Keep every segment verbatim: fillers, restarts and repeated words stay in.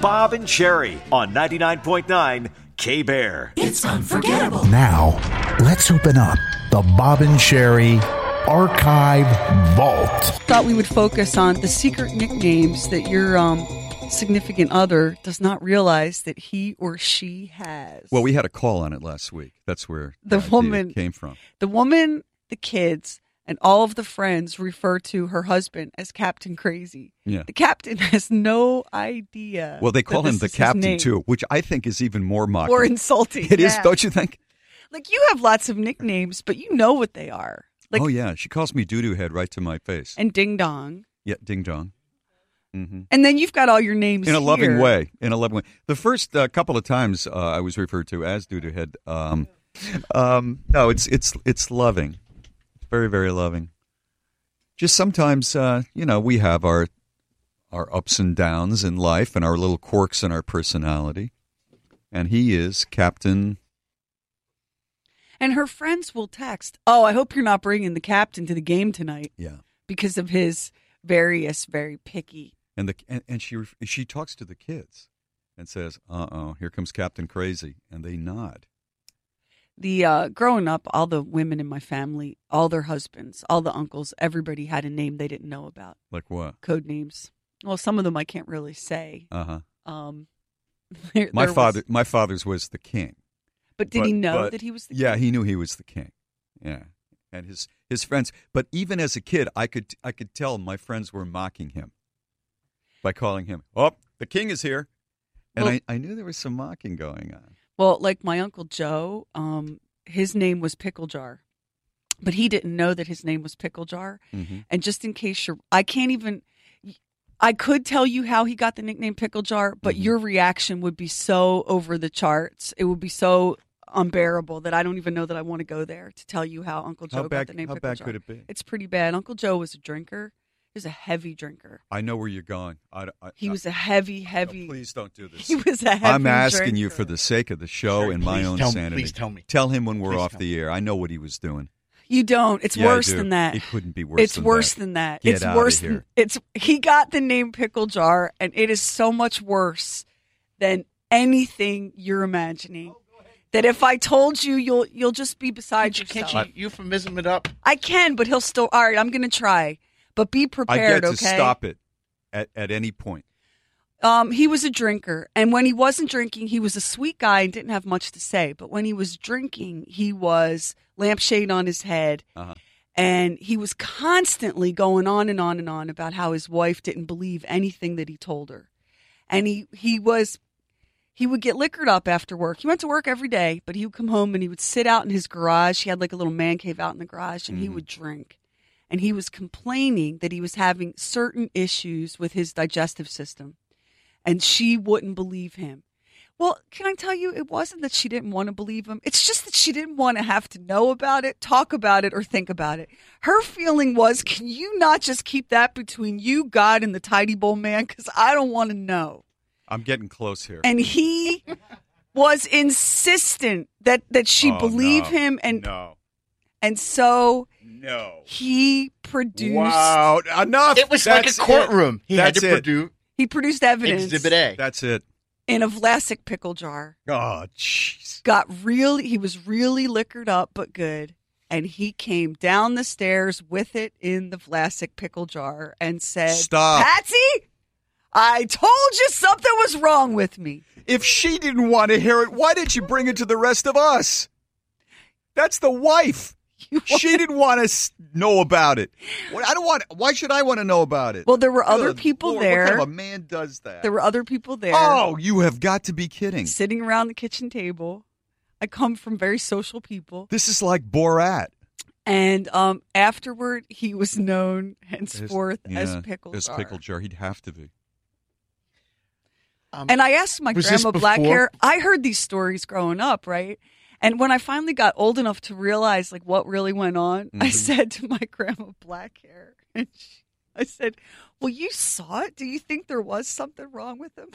Bob and Sherry on ninety-nine point nine K-Bear. It's unforgettable. Now, let's open up the Bob and Sherry Archive Vault. Thought we would focus on the secret nicknames that your um, significant other does not realize that he or she has. Well, we had a call on it last week. That's where the idea woman came from. The woman, the kids, and all of the friends refer to her husband as Captain Crazy. Yeah. The captain has no idea. Well, they call that him this the is his captain, name. too, which I think is even more mocking. Or insulting. It is, yeah. don't you think? Like, you have lots of nicknames, but you know what they are. Like, oh, yeah. She calls me doo-doo head right to my face. And ding dong. Yeah, ding dong. Mm-hmm. And then you've got all your names in a here. loving way. In a loving way. The first uh, couple of times uh, I was referred to as doo-doo head. Um, um, no, it's it's it's loving. Very, very loving. Just sometimes, uh, you know, we have our our ups and downs in life and our little quirks in our personality. And he is Captain. And her friends will text, oh, I hope you're not bringing the captain to the game tonight. Yeah. Because of his various, very picky. And the and, and she she talks to the kids and says, uh-oh, here comes Captain Crazy. And they nod. The uh, growing up, all the women in my family, all their husbands, all the uncles, everybody had a name they didn't know about. Like what? Code names. Well, some of them I can't really say. Uh-huh. Um, there, my there father, was, my father's was the king. But did but, he know but, that he was the yeah, king? Yeah, he knew he was the king. Yeah. And his, his friends. But even as a kid, I could I could tell my friends were mocking him by calling him, oh, the king is here. And well, I, I knew there was some mocking going on. Well, like my Uncle Joe, um, his name was Pickle Jar. But he didn't know that his name was Pickle Jar. Mm-hmm. And just in case you're, I can't even, I could tell you how he got the nickname Pickle Jar, but mm-hmm. your reaction would be so over the charts. It would be so unbearable that I don't even know that I want to go there to tell you how Uncle Joe how got bad, the name how Pickle bad Jar. Could it be? It's pretty bad. Uncle Joe was a drinker. He was a heavy drinker. I know where you're going. I, I, he I, was a heavy, heavy. No, please don't do this. He was a heavy I'm asking drinker. you for the sake of the show Sure, and my own tell sanity. Me, please tell me. Tell him when we're please off the air. I know what he was doing. You don't. It's yeah, worse than that. It couldn't be worse it's than worse that. than that. Get it's out worse of here. than it's he got the name Pickle Jar, and it is so much worse than anything you're imagining. That if I told you, you'll you'll just be beside can't yourself. Can't you euphemism it up? I can, but he'll still. All right, I'm going to try, but be I prepared. get to okay? stop it at, at any point. Um, he was a drinker, and when he wasn't drinking, he was a sweet guy and didn't have much to say. But when he was drinking, he was lampshade on his head, uh-huh. and he was constantly going on and on and on about how his wife didn't believe anything that he told her, and he he was. He would get liquored up after work. He went to work every day, but he would come home and he would sit out in his garage. He had like a little man cave out in the garage, and mm-hmm. he would drink. And he was complaining that he was having certain issues with his digestive system. And she wouldn't believe him. Well, can I tell you, it wasn't that she didn't want to believe him. It's just that she didn't want to have to know about it, talk about it, or think about it. Her feeling was, can you not just keep that between you, God, and the Tidy Bowl man? Because I don't want to know. I'm getting close here. And he was insistent that, that she oh, believe no, him. And, no. and so no. he produced. Wow. Enough. It was That's like a courtroom. It. He That's had to it. produce. He produced evidence. Exhibit A. That's it. In a Vlasic pickle jar. Oh, jeez. Got really, he was really liquored up, but good. And he came down the stairs with it in the Vlasic pickle jar and said, Stop. Patsy, I told you something was wrong with me. If she didn't want to hear it, why did you bring it to the rest of us? That's the wife. She didn't want to know about it. I don't want. Why should I want to know about it? Well, there were other Good people Lord, there. What kind of a man does that? There were other people there. Oh, you have got to be kidding. Sitting around the kitchen table. I come from very social people. This is like Borat. And um, afterward, he was known henceforth as, yeah, as Pickle as Jar. Pickle Jar. He'd have to be. Um, and I asked my grandma Blackhair, I heard these stories growing up, right? And when I finally got old enough to realize like what really went on, mm-hmm. I said to my grandma Blackhair, and she, I said, well, you saw it. Do you think there was something wrong with him?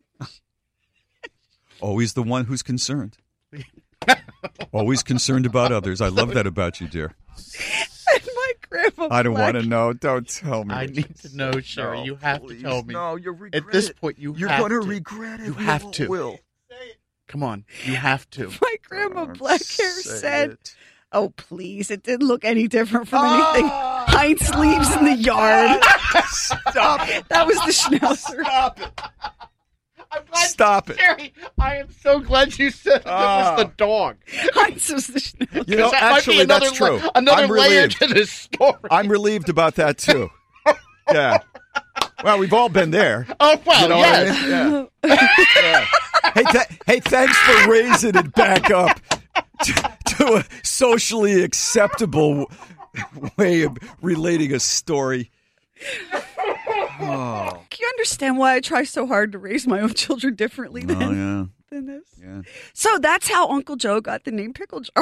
Always the one who's concerned. Always concerned about others. I love that about you, dear. And my Grandma I don't Black. want to know. Don't tell me. I need to know, Sherry. No, you have please. to tell me. No, you'll regret At this it. point, you You're have gonna to. regret it. You have will, to. Will. Come on, you have to. My Grandma Oh, Blackhair say said, it. oh, please, it didn't look any different from anything Heinz leaves in the yard. Stop it. That was the Schnauzer. Stop it. I'm glad, Stop it. Sherry, I am so glad you said Ah. it was the dog. Heinz was the Schnauzer. You know, that might be actually, another that's true. la- another I'm layer relieved. to this story. I'm relieved about that, too. Yeah. Well, we've all been there. oh, well, You know yes. what I mean? Yeah. Yeah. Hey, th- hey, thanks for raising it back up to, to a socially acceptable way of relating a story. Oh, Can you understand why I try so hard to raise my own children differently than, oh yeah. than this? Yeah. So that's how Uncle Joe got the name Pickle Jar.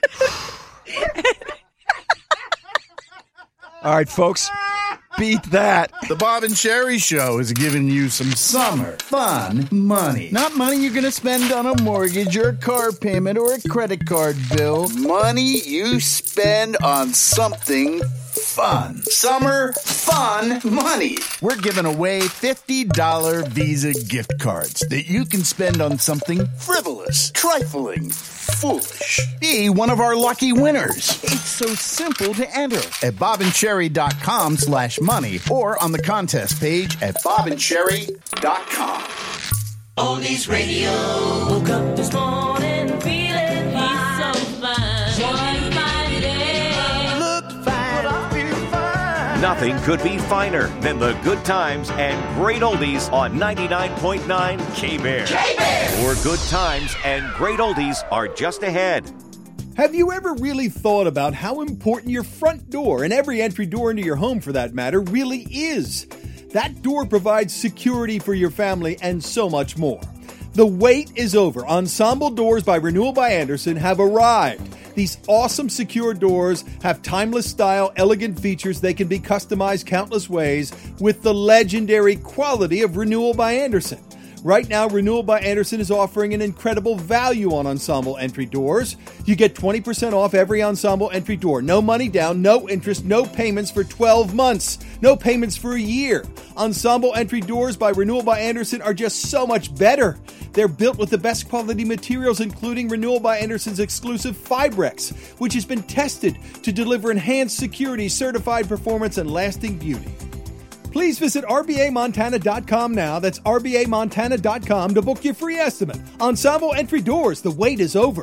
All right, folks, beat that. The Bob and Sherry Show is giving you some summer fun money. Not money you're going to spend on a mortgage or a car payment or a credit card bill. Money you spend on something fun. Summer fun money. We're giving away fifty dollars Visa gift cards that you can spend on something frivolous, trifling, foolish. Be one of our lucky winners. It's so simple to enter at bobandcherry.com slash money or on the contest page at bobandcherry dot com. Oldies Radio. Woke up this morning feeling fine. He's so fine. One fine day. Looked fine. But I feel fine. Nothing could be finer than the good times and great oldies on ninety-nine point nine K-Bear. K-Bear. More good times and great oldies are just ahead. Have you ever really thought about how important your front door, and every entry door into your home for that matter, really is? That door provides security for your family and so much more. The wait is over. Ensemble Doors by Renewal by Andersen have arrived. These awesome secure doors have timeless style, elegant features. They can be customized countless ways with the legendary quality of Renewal by Andersen. Right now, Renewal by Andersen is offering an incredible value on Ensemble entry doors. You get twenty percent off every Ensemble entry door. No money down, no interest, no payments for twelve months. No payments for a year. Ensemble entry doors by Renewal by Andersen are just so much better. They're built with the best quality materials, including Renewal by Andersen's exclusive Fibrex, which has been tested to deliver enhanced security, certified performance, and lasting beauty. Please visit R B A Montana dot com now. That's R B A Montana dot com to book your free estimate. Ensemble entry doors, the wait is over.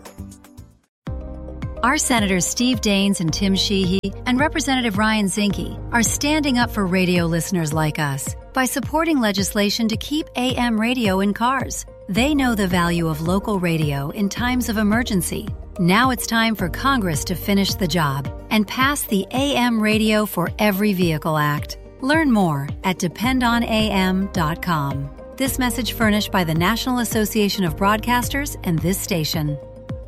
Our Senators Steve Daines and Tim Sheehy and Representative Ryan Zinke are standing up for radio listeners like us by supporting legislation to keep A M radio in cars. They know the value of local radio in times of emergency. Now it's time for Congress to finish the job and pass the A M Radio for Every Vehicle Act. Learn more at depend on A M dot com. This message furnished by the National Association of Broadcasters and this station.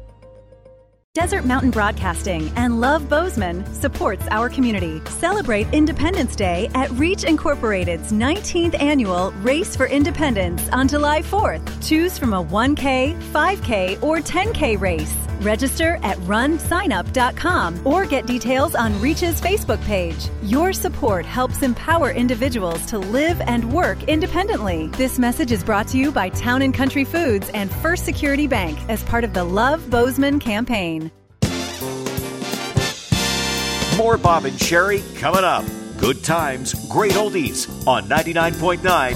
Desert Mountain Broadcasting and Love Bozeman supports our community. Celebrate Independence Day at Reach Incorporated's nineteenth annual Race for Independence on July fourth. Choose from a one K, five K, or ten K race. Register at run sign up dot com or get details on Reach's Facebook page. Your support helps empower individuals to live and work independently. This message is brought to you by Town and Country Foods and First Security Bank as part of the Love Bozeman campaign. More Bob and Sherry coming up. Good times, great oldies on ninety-nine point nine